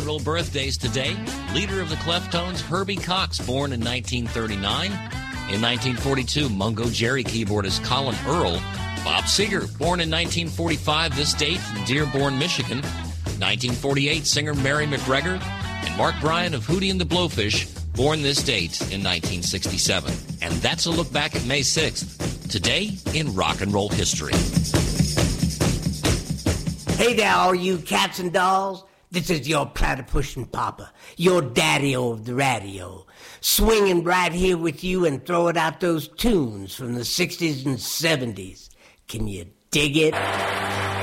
and roll birthdays today. Leader of the Cleftones, Herbie Cox, born in 1939. In 1942, Mungo Jerry keyboardist Colin Earl. Bob Seger, born in 1945, this date in Dearborn, Michigan. 1948, singer Mary McGregor. And Mark Bryan of Hootie and the Blowfish, born this date in 1967. And that's a look back at May 6th, today in rock and roll history. Hey there, all you cats and dolls. This is your platypus papa, your daddy-o of the radio, swinging right here with you and throwing out those tunes from the 60s and 70s. Can you dig it?